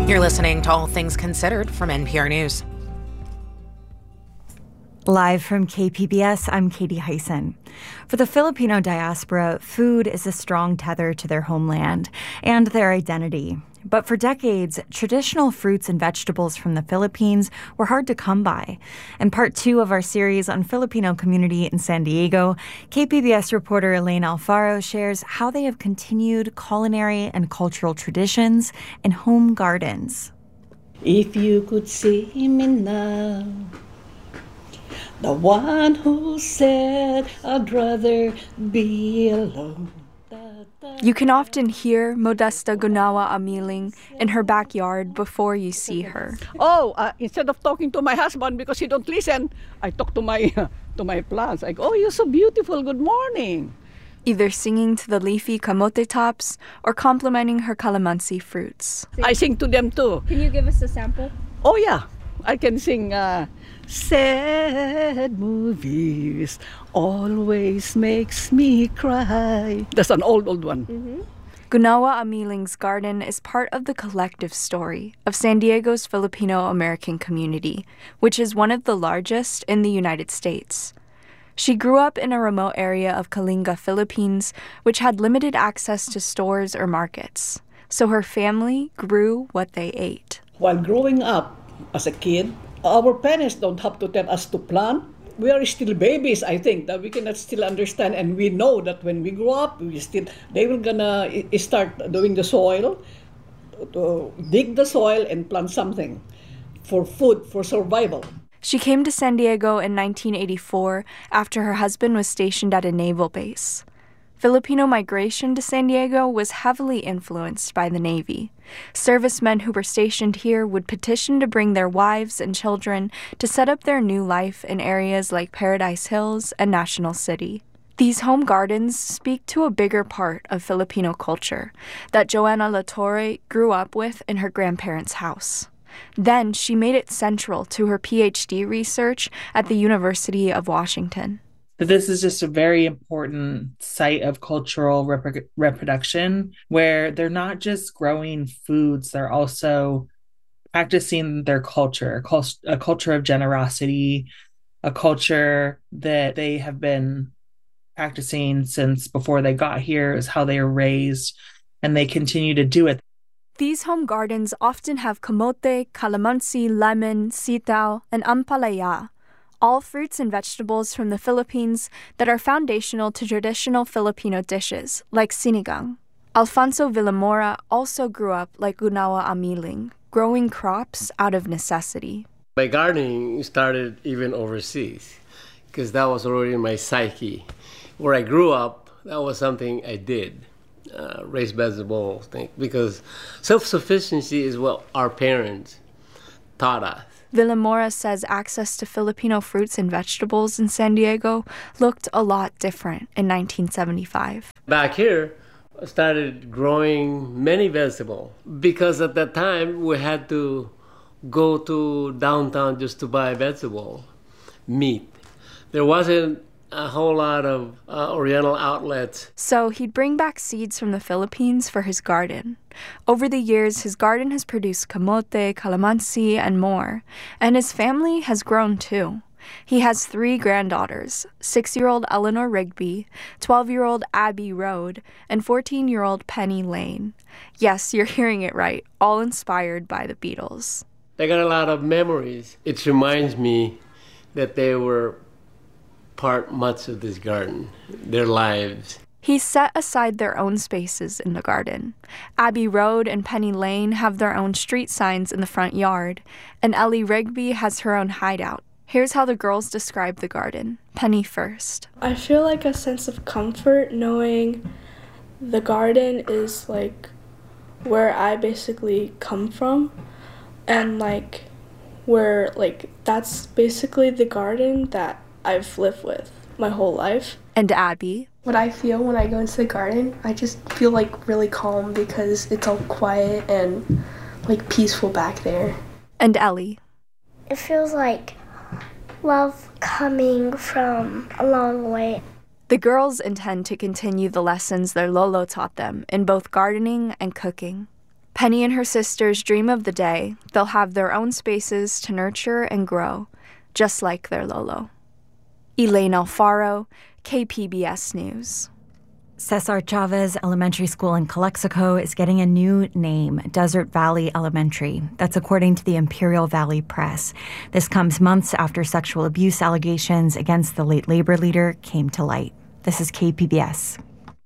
You're listening to All Things Considered from NPR News. Live from KPBS, I'm Katie Hyson. For the Filipino diaspora, food is a strong tether to their homeland and their identity. But for decades, traditional fruits and vegetables from the Philippines were hard to come by. In part 2 of our series on Filipino community in San Diego, KPBS reporter Elaine Alfaro shares how they have continued culinary and cultural traditions in home gardens. If you could see me now, the one who said I'd rather be alone. You can often hear Modesta Gunawa Amiling in her backyard before you see her. Instead of talking to my husband because he don't listen, I talk to my plants. I go, you're so beautiful, good morning. Either singing to the leafy camote tops or complimenting her calamansi fruits. I sing to them too. Can you give us a sample? Oh yeah, I can sing sad movies always makes me cry. That's an old one. Mm-hmm. Gunawa Amiling's garden is part of the collective story of San Diego's Filipino-American community, which is one of the largest in the United States. She grew up in a remote area of Kalinga, Philippines, which had limited access to stores or markets. So her family grew what they ate. While growing up as a kid, our parents don't have to tell us to plant. We are still babies, I think, that we cannot still understand. And we know that when we grow up, they will gonna start doing the soil, to dig the soil and plant something for food, for survival. She came to San Diego in 1984 after her husband was stationed at a naval base. Filipino migration to San Diego was heavily influenced by the Navy. Servicemen who were stationed here would petition to bring their wives and children to set up their new life in areas like Paradise Hills and National City. These home gardens speak to a bigger part of Filipino culture that Joanna Latorre grew up with in her grandparents' house. Then she made it central to her PhD research at the University of Washington. This is just a very important site of cultural reproduction where they're not just growing foods, they're also practicing their culture, a culture of generosity, a culture that they have been practicing since before they got here, is how they were raised, and they continue to do it. These home gardens often have kamote, calamansi, lemon, sitaw, and ampalaya, all fruits and vegetables from the Philippines that are foundational to traditional Filipino dishes, like sinigang. Alfonso Villamora also grew up like Gunawa Amiling, growing crops out of necessity. My gardening started even overseas, because that was already in my psyche. Where I grew up, that was something I did, raise vegetables, because self-sufficiency is what our parents taught us. Villamora says access to Filipino fruits and vegetables in San Diego looked a lot different in 1975. Back here, I started growing many vegetables because at that time we had to go to downtown just to buy vegetable, meat. There wasn't a whole lot of Oriental outlets. So he'd bring back seeds from the Philippines for his garden. Over the years, his garden has produced kamote, calamansi, and more. And his family has grown too. He has 3 granddaughters, 6-year-old Eleanor Rigby, 12-year-old Abby Rode, and 14-year-old Penny Lane. Yes, you're hearing it right, all inspired by the Beatles. I got a lot of memories. It reminds me that they were much of this garden, their lives. He set aside their own spaces in the garden. Abbey Road and Penny Lane have their own street signs in the front yard, and Ellie Rigby has her own hideout. Here's how the girls describe the garden. Penny first. I feel like a sense of comfort knowing the garden is like where I basically come from, and like where like that's basically the garden that I've lived with my whole life. And Abby. What I feel when I go into the garden, I just feel like really calm because it's all quiet and like peaceful back there. And Ellie. It feels like love coming from a long way. The girls intend to continue the lessons their Lolo taught them in both gardening and cooking. Penny and her sisters dream of the day they'll have their own spaces to nurture and grow, just like their Lolo. Elaine Alfaro, KPBS News. Cesar Chavez Elementary School in Calexico is getting a new name, Desert Valley Elementary. That's according to the Imperial Valley Press. This comes months after sexual abuse allegations against the late labor leader came to light. This is KPBS.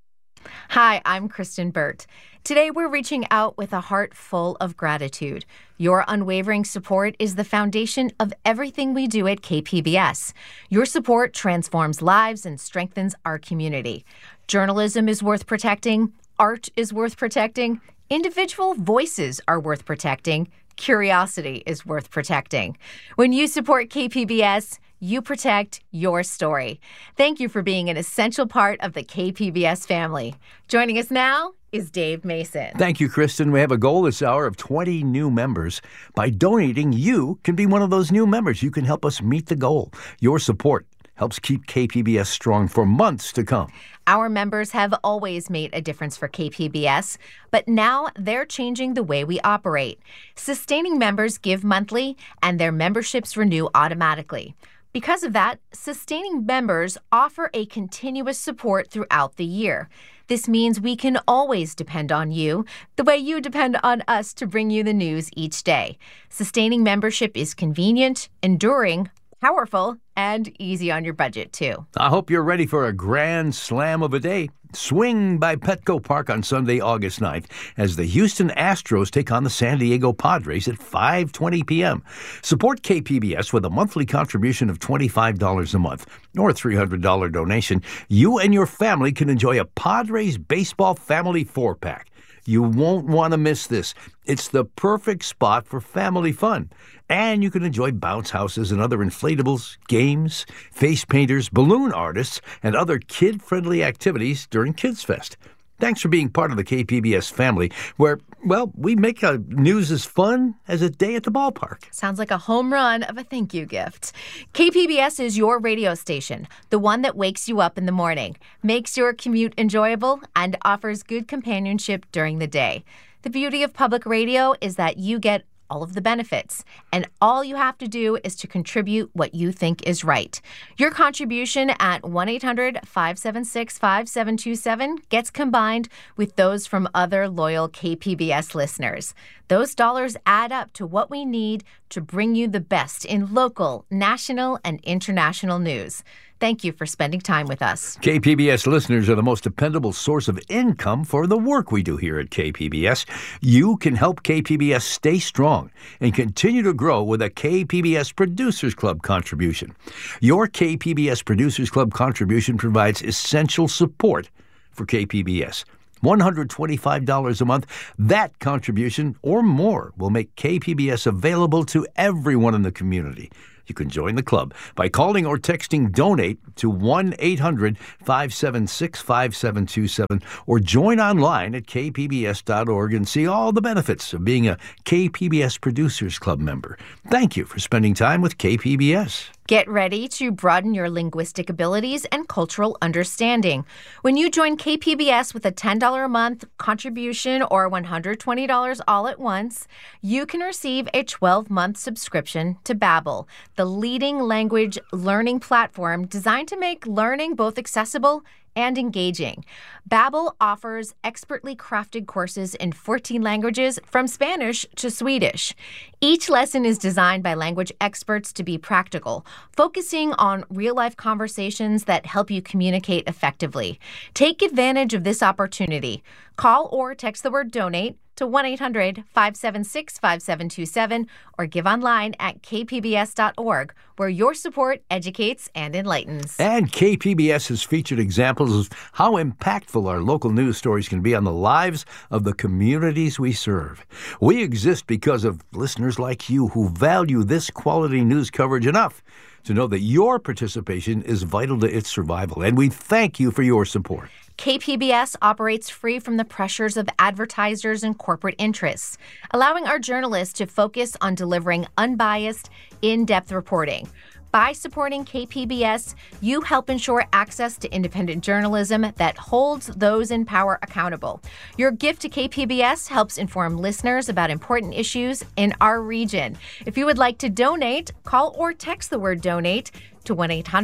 Hi, I'm Kristen Burt. Today, we're reaching out with a heart full of gratitude. Your unwavering support is the foundation of everything we do at KPBS. Your support transforms lives and strengthens our community. Journalism is worth protecting. Art is worth protecting. Individual voices are worth protecting. Curiosity is worth protecting. When you support KPBS, you protect your story. Thank you for being an essential part of the KPBS family. Joining us now is Dave Mason. Thank you, Kristen. We have a goal this hour of 20 new members. By donating, you can be one of those new members. You can help us meet the goal. Your support helps keep KPBS strong for months to come. Our members have always made a difference for KPBS, but now they're changing the way we operate. Sustaining members give monthly, and their memberships renew automatically. Because of that, sustaining members offer a continuous support throughout the year. This means we can always depend on you, the way you depend on us to bring you the news each day. Sustaining membership is convenient, enduring, powerful, and easy on your budget, too. I hope you're ready for a grand slam of a day. Swing by Petco Park on Sunday, August 9th, as the Houston Astros take on the San Diego Padres at 5:20 p.m. Support KPBS with a monthly contribution of $25 a month or a $300 donation. You and your family can enjoy a Padres baseball family 4-pack. You won't want to miss this. It's the perfect spot for family fun. And you can enjoy bounce houses and other inflatables, games, face painters, balloon artists, and other kid-friendly activities during Kids Fest. Thanks for being part of the KPBS family, where, well, we make news as fun as a day at the ballpark. Sounds like a home run of a thank you gift. KPBS is your radio station, the one that wakes you up in the morning, makes your commute enjoyable, and offers good companionship during the day. The beauty of public radio is that you get all of the benefits, and all you have to do is to contribute what you think is right. Your contribution at 1-800-576-5727 gets combined with those from other loyal KPBS listeners. Those dollars add up to what we need to bring you the best in local, national, and international news. Thank you for spending time with us. KPBS listeners are the most dependable source of income for the work we do here at KPBS. You can help KPBS stay strong and continue to grow with a KPBS Producers Club contribution. Your KPBS Producers Club contribution provides essential support for KPBS. $125 a month. That contribution or more will make KPBS available to everyone in the community. You can join the club by calling or texting DONATE to 1-800-576-5727 or join online at kpbs.org and see all the benefits of being a KPBS Producers Club member. Thank you for spending time with KPBS. Get ready to broaden your linguistic abilities and cultural understanding. When you join KPBS with a $10 a month contribution or $120 all at once, you can receive a 12-month subscription to Babbel, the leading language learning platform designed to make learning both accessible and engaging. Babbel offers expertly crafted courses in 14 languages from Spanish to Swedish. Each lesson is designed by language experts to be practical, focusing on real-life conversations that help you communicate effectively. Take advantage of this opportunity. Call or text the word DONATE to 1-800-576-5727 or give online at kpbs.org, where your support educates and enlightens. And KPBS has featured examples of how impactful our local news stories can be on the lives of the communities we serve. We exist because of listeners like you who value this quality news coverage enough to know that your participation is vital to its survival, and we thank you for your support. KPBS operates free from the pressures of advertisers and corporate interests, allowing our journalists to focus on delivering unbiased, in-depth reporting. By supporting KPBS, you help ensure access to independent journalism that holds those in power accountable. Your gift to KPBS helps inform listeners about important issues in our region. If you would like to donate, call or text the word donate to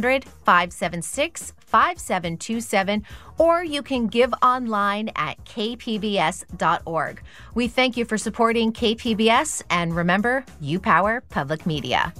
1-800-576-5727, or you can give online at kpbs.org. We thank you for supporting KPBS, and remember, you power public media.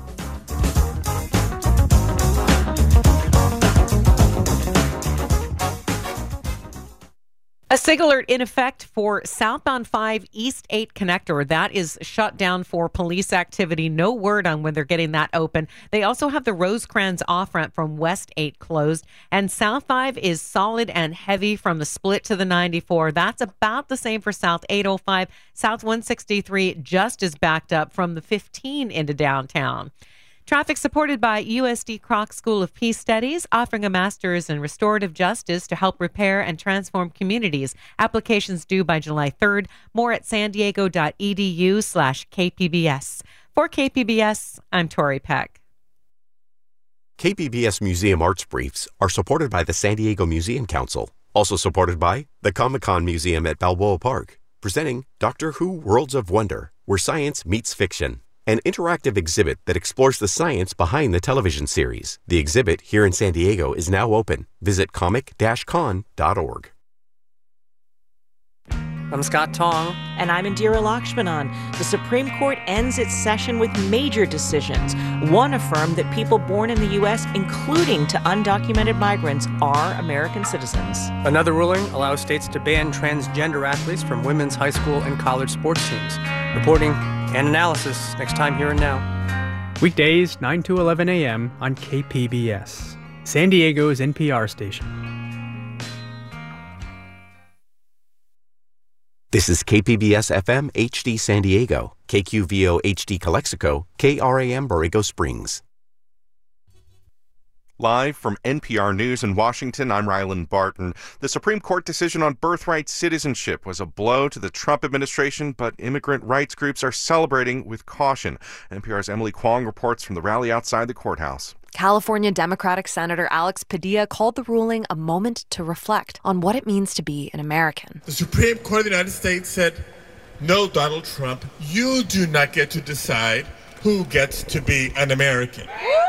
A SIG alert in effect for southbound 5 East 8 connector. That is shut down for police activity. No word on when they're getting that open. They also have the Rosecrans off-ramp from West 8 closed. And South 5 is solid and heavy from the split to the 94. That's about the same for South 805. South 163 just as backed up from the 15 into downtown. Traffic supported by USD Kroc School of Peace Studies, offering a master's in restorative justice to help repair and transform communities. Applications due by July 3rd. More at sandiego.edu/KPBS. For KPBS, I'm Tori Peck. KPBS Museum Arts Briefs are supported by the San Diego Museum Council. Also supported by the Comic-Con Museum at Balboa Park. Presenting Doctor Who Worlds of Wonder, where science meets fiction. An interactive exhibit that explores the science behind the television series. The exhibit here in San Diego is now open. Visit comic-con.org. I'm Scott Tong. And I'm Indira Lakshmanan. The Supreme Court ends its session with major decisions. One affirmed that people born in the U.S., including to undocumented migrants, are American citizens. Another ruling allows states to ban transgender athletes from women's high school and college sports teams. Reporting and analysis next time Here and Now. Weekdays 9 to 11 a.m. on KPBS, San Diego's NPR station. This is KPBS FM HD San Diego, KQVO HD Calexico, KRAM Borrego Springs. Live from NPR News in Washington, I'm Rylan Barton. The Supreme Court decision on birthright citizenship was a blow to the Trump administration, but immigrant rights groups are celebrating with caution. NPR's Emily Kwong reports from the rally outside the courthouse. California Democratic Senator Alex Padilla called the ruling a moment to reflect on what it means to be an American. The Supreme Court of the United States said, "No, Donald Trump, you do not get to decide who gets to be an American.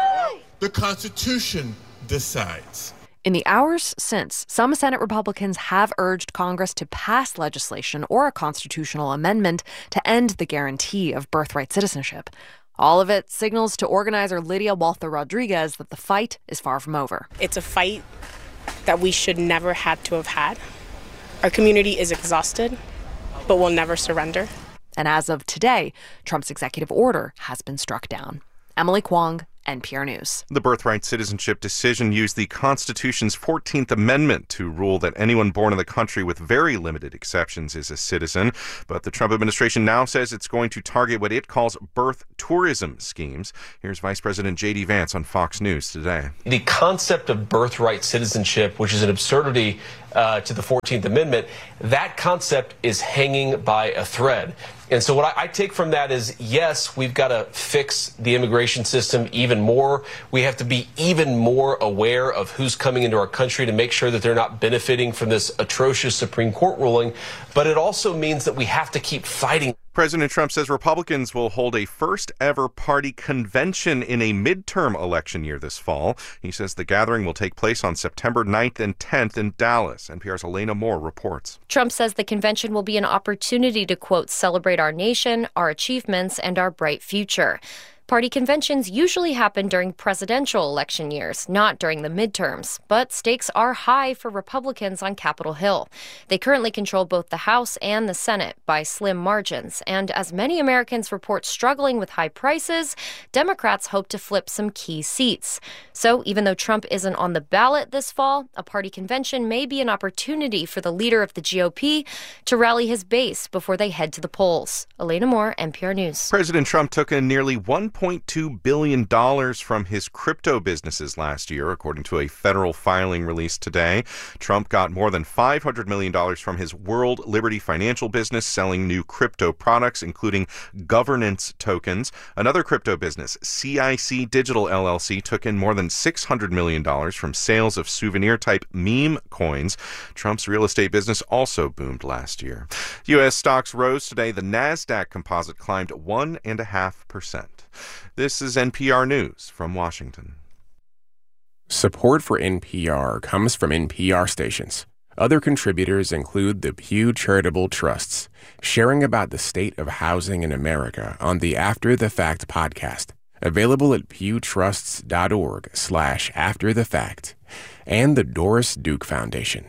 The Constitution decides." In the hours since, some Senate Republicans have urged Congress to pass legislation or a constitutional amendment to end the guarantee of birthright citizenship. All of it signals to organizer Lydia Walther Rodriguez that the fight is far from over. It's a fight that we should never had to have had. Our community is exhausted, but will never surrender. And as of today, Trump's executive order has been struck down. Emily Kwong, NPR News. The birthright citizenship decision used the Constitution's 14th Amendment to rule that anyone born in the country with very limited exceptions is a citizen. But the Trump administration now says it's going to target what it calls birth tourism schemes. Here's Vice President J.D. Vance on Fox News today. The concept of birthright citizenship, which is an absurdity to the 14th Amendment, that concept is hanging by a thread. And so what I take from that is, yes, we've got to fix the immigration system even more. We have to be even more aware of who's coming into our country to make sure that they're not benefiting from this atrocious Supreme Court ruling. But it also means that we have to keep fighting. President Trump says Republicans will hold a first-ever party convention in a midterm election year this fall. He says the gathering will take place on September 9th and 10th in Dallas. NPR's Elena Moore reports. Trump says the convention will be an opportunity to, quote, celebrate our nation, our achievements, and our bright future. Party conventions usually happen during presidential election years, not during the midterms. But stakes are high for Republicans on Capitol Hill. They currently control both the House and the Senate by slim margins. And as many Americans report struggling with high prices, Democrats hope to flip some key seats. So even though Trump isn't on the ballot this fall, a party convention may be an opportunity for the leader of the GOP to rally his base before they head to the polls. Elena Moore, NPR News. President Trump took in nearly $1 $1.2 billion from his crypto businesses last year, according to a federal filing released today. Trump got more than $500 million from his World Liberty Financial business, selling new crypto products, including governance tokens. Another crypto business, CIC Digital LLC, took in more than $600 million from sales of souvenir-type meme coins. Trump's real estate business also boomed last year. U.S. stocks rose today. The NASDAQ composite climbed 1.5%. This is NPR News from Washington. Support for NPR comes from NPR stations. Other contributors include the Pew Charitable Trusts, sharing about the state of housing in America on the After the Fact podcast, available at pewtrusts.org/afterthefact, and the Doris Duke Foundation.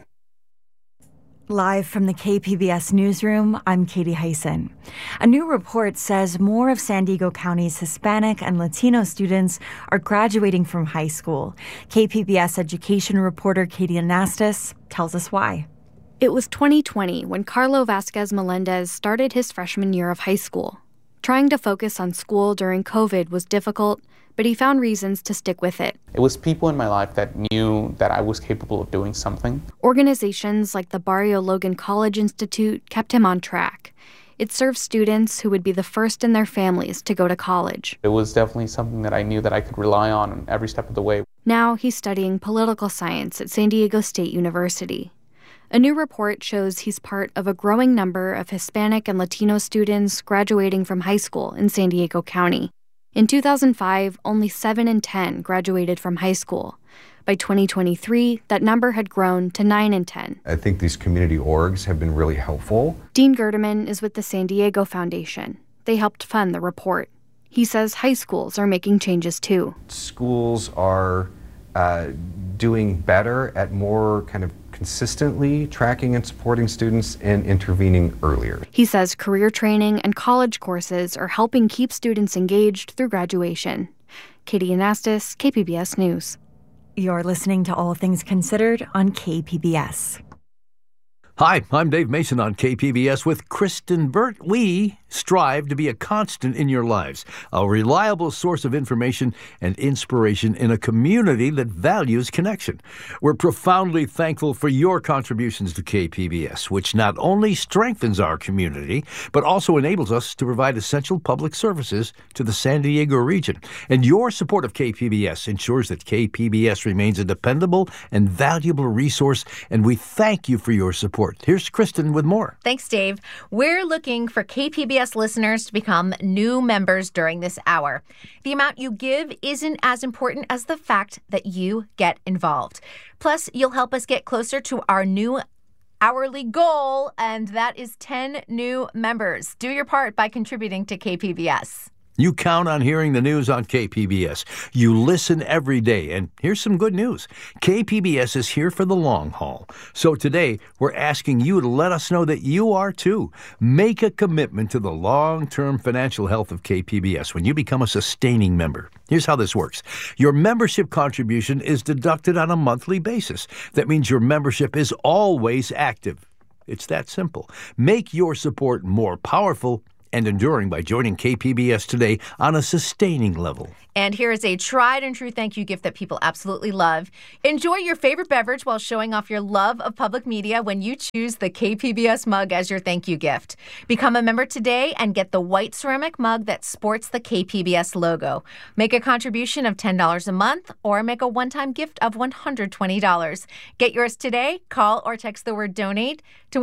Live from the KPBS newsroom, I'm Katie Hyson. A new report says more of San Diego County's Hispanic and Latino students are graduating from high school. KPBS education reporter Katie Anastas tells us why. It was 2020 when Carlo Vasquez Melendez started his freshman year of high school. Trying to focus on school during COVID was difficult, but he found reasons to stick with it. It was people in my life that knew that I was capable of doing something. Organizations like the Barrio Logan College Institute kept him on track. It served students who would be the first in their families to go to college. It was definitely something that I knew that I could rely on every step of the way. Now he's studying political science at San Diego State University. A new report shows he's part of a growing number of Hispanic and Latino students graduating from high school in San Diego County. In 2005, only 7 in 10 graduated from high school. By 2023, that number had grown to 9 in 10. I think these community orgs have been really helpful. Dean Gerdeman is with the San Diego Foundation. They helped fund the report. He says high schools are making changes too. Schools are doing better at more kind of consistently tracking and supporting students and intervening earlier. He says career training and college courses are helping keep students engaged through graduation. Katie Anastas, KPBS News. You're listening to All Things Considered on KPBS. Hi, I'm Dave Mason on KPBS with Kristen Burt. We strive to be a constant in your lives, a reliable source of information and inspiration in a community that values connection. We're profoundly thankful for your contributions to KPBS, which not only strengthens our community, but also enables us to provide essential public services to the San Diego region. And your support of KPBS ensures that KPBS remains a dependable and valuable resource, and we thank you for your support. Here's Kristen with more. Thanks, Dave. We're looking for KPBS listeners to become new members during this hour. The amount you give isn't as important as the fact that you get involved. Plus, you'll help us get closer to our new hourly goal, and that is 10 new members. Do your part by contributing to KPBS. You count on hearing the news on KPBS. You listen every day, and here's some good news. KPBS is here for the long haul. So today, we're asking you to let us know that you are too. Make a commitment to the long-term financial health of KPBS when you become a sustaining member. Here's how this works. Your membership contribution is deducted on a monthly basis. That means your membership is always active. It's that simple. Make your support more powerful and enduring by joining KPBS today on a sustaining level. And here is a tried and true thank you gift that people absolutely love. Enjoy your favorite beverage while showing off your love of public media when you choose the KPBS mug as your thank you gift. Become a member today and get the white ceramic mug that sports the KPBS logo. Make a contribution of $10 a month or make a one-time gift of $120. Get yours today. Call or text the word donate to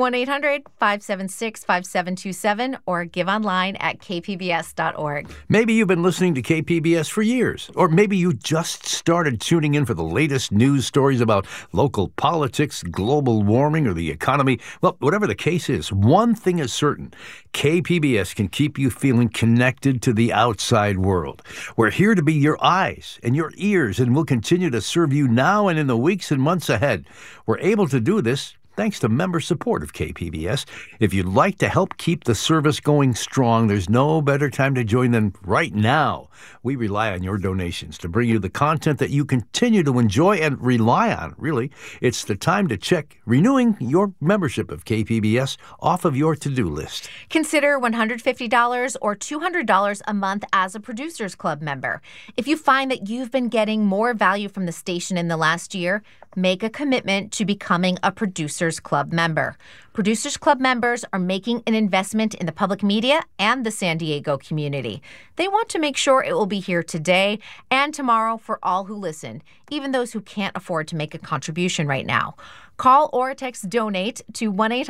1-800-576-5727 or give online at kpbs.org. Maybe you've been listening to KPBS for years, or maybe you just started tuning in for the latest news stories about local politics, global warming, or the economy. Well, whatever the case is, one thing is certain. KPBS can keep you feeling connected to the outside world. We're here to be your eyes and your ears, and we'll continue to serve you now and in the weeks and months ahead. We're able to do this thanks to member support of KPBS. If you'd like to help keep the service going strong, there's no better time to join than right now. We rely on your donations to bring you the content that you continue to enjoy and rely on, really. It's the time to check renewing your membership of KPBS off of your to-do list. Consider $150 or $200 a month as a Producers Club member. If you find that you've been getting more value from the station in the last year, make a commitment to becoming a Producers Club member. Producers Club members are making an investment in the public media and the San Diego community. They want to make sure it will be here today and tomorrow for all who listen, even those who can't afford to make a contribution right now. Call or text DONATE to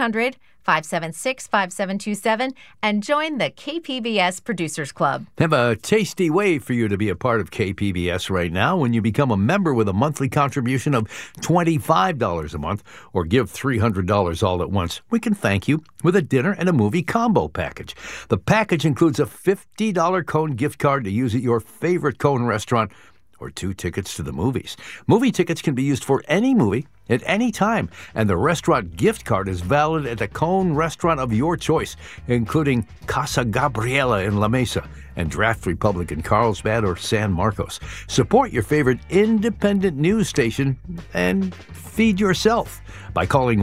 1-800-576-5727 and join the KPBS Producers Club. Have a tasty way for you to be a part of KPBS right now when you become a member with a monthly contribution of $25 a month or give $300 all at once. We can thank you with a dinner and a movie combo package. The package includes a $50 Cone gift card to use at your favorite Cone restaurant or 2 tickets to the movies. Movie tickets can be used for any movie at any time, and the restaurant gift card is valid at a Cone restaurant of your choice, including Casa Gabriela in La Mesa and Draft Republic in Carlsbad or San Marcos. Support your favorite independent news station and feed yourself by calling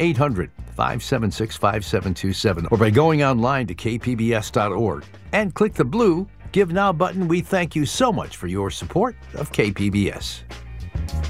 1-800-576-5727 or by going online to kpbs.org and click the blue Give Now button. We thank you so much for your support of KPBS.